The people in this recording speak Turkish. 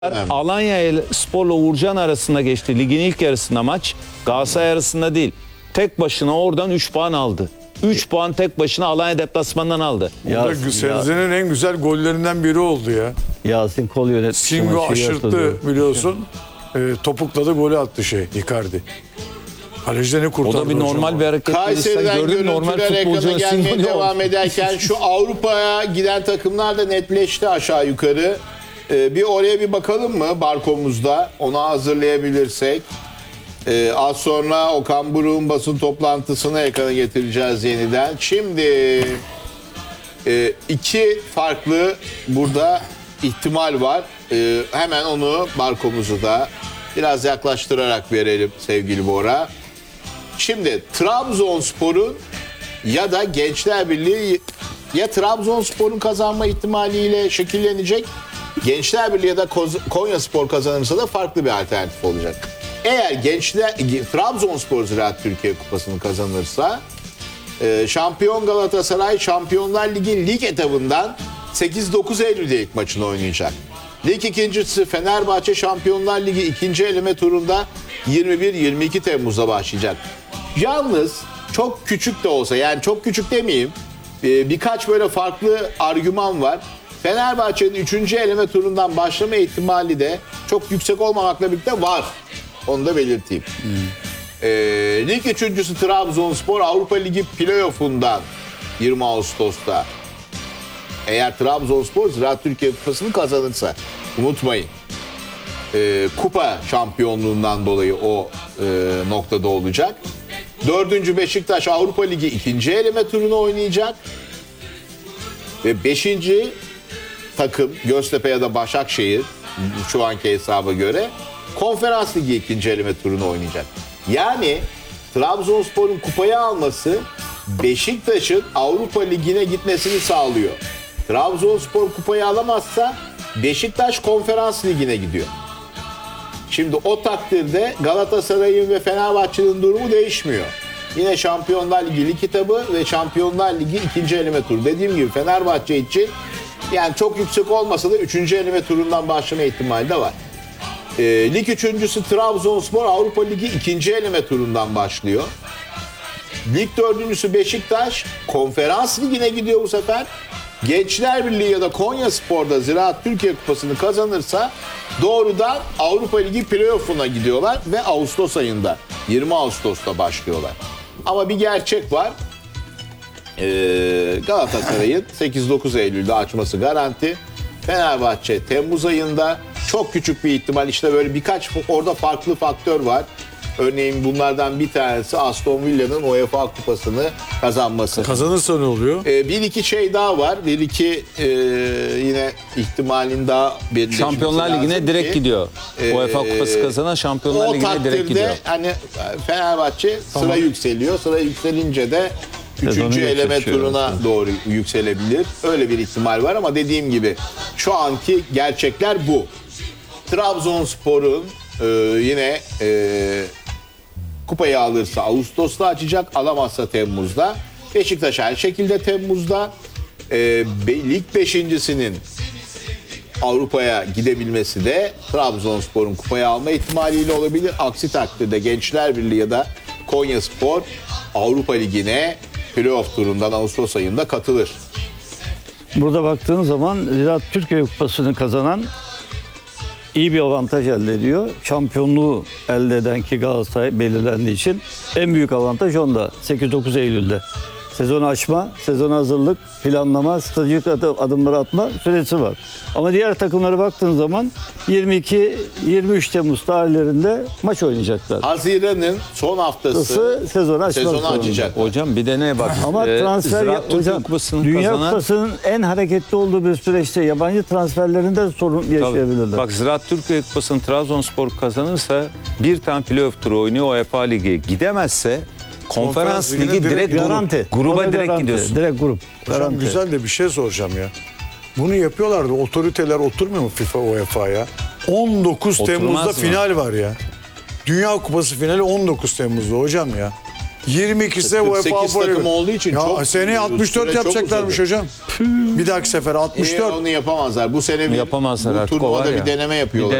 Önemli. Alanya Spor'la Uğurcan arasında geçti. Ligin ilk yarısında maç. Galatasaray arasında değil. Tek başına oradan 3 puan aldı. 3 puan tek başına Alanya deplasmandan aldı. Senenin en güzel gollerinden biri oldu ya. Yasin kol yönetmiş. Singo aşırttı biliyorsun. Topukladı golü attı Icardi. Kalecide ne kurtardı O da bir normal bir hareket. Kayseri'den Gördün normal görüntüler ekrana futbolcunun gelmeye simboli devam oldu. ederken şu Avrupa'ya giden takımlar da netleşti aşağı yukarı. Bir oraya bir bakalım mı barkomuzda? Onu hazırlayabilirsek. Az sonra Okan Buruk'un basın toplantısını ekrana getireceğiz yeniden. Şimdi iki farklı burada ihtimal var. Hemen onu barkomuzu da biraz yaklaştırarak verelim sevgili Bora. Şimdi Trabzonspor'un ya da Gençler Birliği ya Trabzonspor'un kazanma ihtimaliyle şekillenecek. Gençler Birliği ya da Konyaspor kazanırsa da farklı bir alternatif olacak. Eğer Trabzonspor Ziraat Türkiye Kupası'nı kazanırsa şampiyon Galatasaray Şampiyonlar Ligi lig etabından 8-9 Eylül'de ilk maçını oynayacak. Lig ikincisi Fenerbahçe Şampiyonlar Ligi ikinci eleme turunda 21-22 Temmuz'da başlayacak. Yalnız çok küçük de olsa, yani çok küçük demeyeyim, birkaç böyle farklı argüman var. Fenerbahçe'nin 3. eleme turundan başlama ihtimali de çok yüksek olmamakla birlikte var. Onu da belirteyim. Lig üçüncüsü Trabzonspor Avrupa Ligi playoff'undan 20 Ağustos'ta. Eğer Trabzonspor Ziraat Türkiye Kupası'nı kazanırsa, unutmayın. Kupa şampiyonluğundan dolayı o noktada olacak. 4. Beşiktaş Avrupa Ligi ikinci eleme turunu oynayacak. Ve 5. takım Göztepe ya da Başakşehir şu anki hesaba göre Konferans Ligi ikinci eleme turunu oynayacak. Yani Trabzonspor'un kupayı alması Beşiktaş'ın Avrupa Ligi'ne gitmesini sağlıyor. Trabzonspor kupayı alamazsa Beşiktaş Konferans Ligi'ne gidiyor. Şimdi o takdirde Galatasaray'ın ve Fenerbahçe'nin durumu değişmiyor. Yine Şampiyonlar Ligi lig kitabı ve Şampiyonlar Ligi ikinci eleme turu. Dediğim gibi Fenerbahçe için yani çok yüksek olmasa da 3. eleme turundan başlama ihtimali de var. Lig üçüncüsü Trabzonspor Avrupa Ligi ikinci eleme turundan başlıyor. Lig dördüncüsü Beşiktaş Konferans Ligi'ne gidiyor bu sefer. Gençler Birliği ya da Konyaspor'da Ziraat Türkiye Kupası'nı kazanırsa doğrudan Avrupa Ligi playoff'una gidiyorlar ve Ağustos ayında 20 Ağustos'ta başlıyorlar. Ama bir gerçek var. Galatasaray'ın 8-9 Eylül'de açması garanti. Fenerbahçe Temmuz ayında, çok küçük bir ihtimal, işte böyle birkaç orada farklı faktör var. Örneğin bunlardan bir tanesi Aston Villa'nın UEFA Kupası'nı kazanması. Kazanırsa ne oluyor? Bir iki şey daha var. Bir iki yine ihtimalin daha belirleşmesi Şampiyonlar Ligi'ne direkt gidiyor. UEFA Kupası kazanan Şampiyonlar Ligi'ne direkt gidiyor. O takdirde hani Fenerbahçe sıra yükseliyor. Sıra yükselince de 3. eleme turuna doğru yükselebilir. Öyle bir ihtimal var ama dediğim gibi şu anki gerçekler bu. Trabzonspor'un yine kupayı alırsa Ağustos'ta açacak, alamazsa Temmuz'da. Beşiktaş her şekilde Temmuz'da. Lig beşincisinin Avrupa'ya gidebilmesi de Trabzonspor'un kupayı alma ihtimaliyle olabilir. Aksi takdirde Gençler Birliği ya da Konyaspor Avrupa Ligi'ne playoff turundan Ağustos ayında katılır. Burada baktığın zaman Ziraat Türkiye Kupası'nı kazanan iyi bir avantaj elde ediyor. Şampiyonluğu elde eden ki Galatasaray belirlendiği için en büyük avantaj onda 8-9 Eylül'de. Sezonu açma, sezona hazırlık, planlama, stratejik adımları atma süresi var. Ama diğer takımlara baktığın zaman 22-23 Temmuz tarihlerinde maç oynayacaklar. Haziran'ın son haftası sezonu açacak. Hocam bir de ne bak. Ama transfer Ziraat Türkiye hocam, Kupası'nı Dünya kazanan... Kupası'nın en hareketli olduğu bir süreçte yabancı transferlerinde sorun yaşayabilirler. Bak Ziraat Türkiye Kupası'nı Trabzonspor kazanırsa bir tane playoff turu oynuyor UEFA Ligi. Gidemezse Konferans Ligi direkt garanti. gruba Ona direkt garanti. gidiyorsun. Direkt grup. Hocam Garanti. güzel de bir şey soracağım ya. Bunu yapıyorlardı. Otoriteler oturmuyor mu FIFA, UEFA'ya? 19 Oturmaz Temmuz'da mı? final var ya. Dünya Kupası finali 19 Temmuz'da hocam ya. 22'si UEFA 48 Avrupa takım Ligi. olduğu için Ya çok seneye 64 süre çok yapacaklarmış uzadı. hocam. Bir dahaki sefer 64. Onu yapamazlar. Bu sene bir, Yapamazlar bu artık, o turnuvada var ya. bir deneme yapıyorlar.